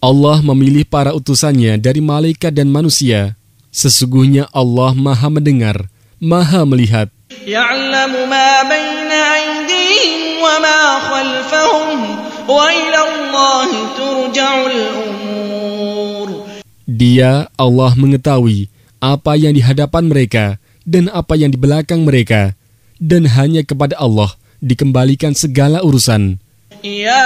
Allah memilih para utusannya dari malaikat dan manusia. Sesungguhnya Allah Maha mendengar, Maha melihat. Ya'lamu ma baina aydihim wa ma khalfahum wa ila Allahi turja'ul umur. Dia, Allah, mengetahui apa yang di hadapan mereka dan apa yang di belakang mereka, dan hanya kepada Allah dikembalikan segala urusan.